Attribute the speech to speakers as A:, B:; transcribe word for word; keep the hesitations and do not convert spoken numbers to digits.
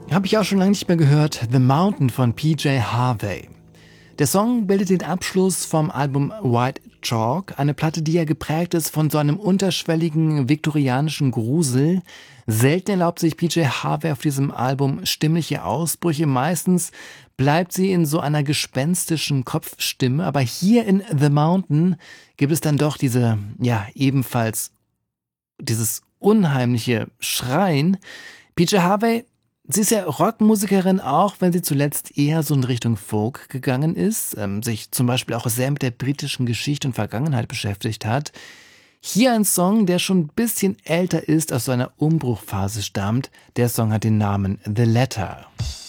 A: Habe ich auch schon lange nicht mehr gehört. The Mountain von P J Harvey. Der Song bildet den Abschluss vom Album White Chalk, eine Platte, die ja geprägt ist von so einem unterschwelligen viktorianischen Grusel. Selten erlaubt sich P J Harvey auf diesem Album stimmliche Ausbrüche. Meistens bleibt sie in so einer gespenstischen Kopfstimme. Aber hier in The Mountain gibt es dann doch diese, ja, ebenfalls dieses unheimliche Schreien. P J Harvey, sie ist ja Rockmusikerin, auch wenn sie zuletzt eher so in Richtung Folk gegangen ist, ähm, sich zum Beispiel auch sehr mit der britischen Geschichte und Vergangenheit beschäftigt hat. Hier ein Song, der schon ein bisschen älter ist, aus so einer Umbruchphase stammt. Der Song hat den Namen The Letter.